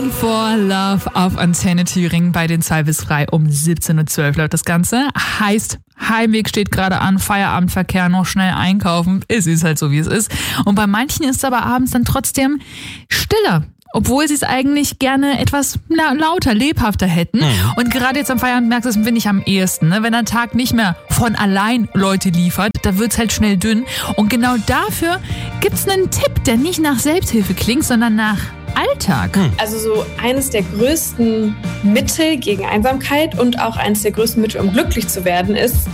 Song for Love auf Antenne Thüringen bei den 2 bis 3 um 17.12 Uhr läuft das Ganze. Heißt, Heimweg steht gerade an, Feierabendverkehr, noch schnell einkaufen. Es ist halt so, wie es ist. Und bei manchen ist es aber abends dann trotzdem stiller. Obwohl sie es eigentlich gerne etwas lauter, lebhafter hätten. Und gerade jetzt am Feierabend merkst du es, finde ich, am ehesten. Ne? Wenn der Tag nicht mehr von allein Leute liefert, da wird's halt schnell dünn. Und genau dafür gibt's einen Tipp, der nicht nach Selbsthilfe klingt, sondern nach Alltag. Also so eines der größten Mittel gegen Einsamkeit und auch eines der größten Mittel, um glücklich zu werden, ist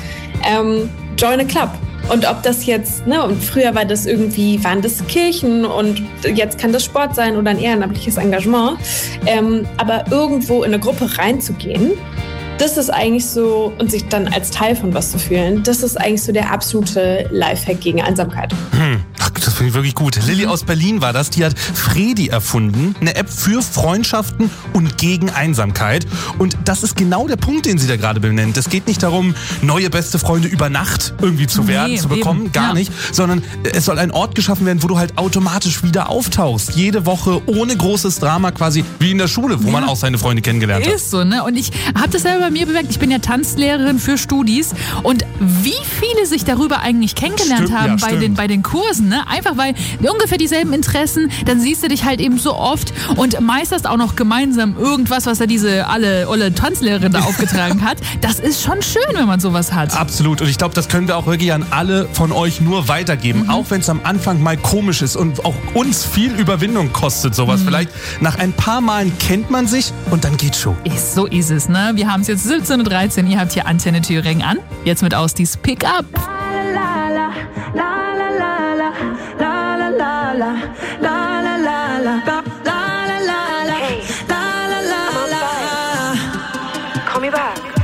join a club. Und ob das jetzt, und früher waren das Kirchen und jetzt kann das Sport sein oder ein ehrenamtliches Engagement, aber irgendwo in eine Gruppe reinzugehen, das ist eigentlich so, und sich dann als Teil von was zu fühlen, das ist eigentlich so der absolute Lifehack gegen Einsamkeit. Ach, das finde ich wirklich gut. Lilly aus Berlin war das, die hat Fredi erfunden, eine App für Freundschaften und gegen Einsamkeit. Und das ist genau der Punkt, den sie da gerade benennt. Es geht nicht darum, neue beste Freunde über Nacht irgendwie zu werden, zu bekommen, eben. Gar nicht, sondern es soll ein Ort geschaffen werden, wo du halt automatisch wieder auftauchst. Jede Woche ohne großes Drama, quasi wie in der Schule, wo man auch seine Freunde kennengelernt hat. Ist so, ne? Und ich habe das selber bei mir bemerkt, ich bin ja Tanzlehrerin für Studis und wie viele sich darüber eigentlich kennengelernt haben bei den Kursen, ne? Einfach weil ungefähr dieselben Interessen, dann siehst du dich halt eben so oft und meisterst auch noch gemeinsam irgendwas, was da diese olle Tanzlehrerin da aufgetragen hat. Das ist schon schön, wenn man sowas hat. Absolut. Und ich glaube, das können wir auch wirklich an alle von euch nur weitergeben. Auch wenn es am Anfang mal komisch ist und auch uns viel Überwindung kostet, sowas. Vielleicht nach ein paar Malen kennt man sich und dann geht's schon. So ist es, ne? Wir haben es jetzt 17.13 Uhr, ihr habt hier Antenne Thüringen an. Jetzt mit Austis Pick Up. Call me back.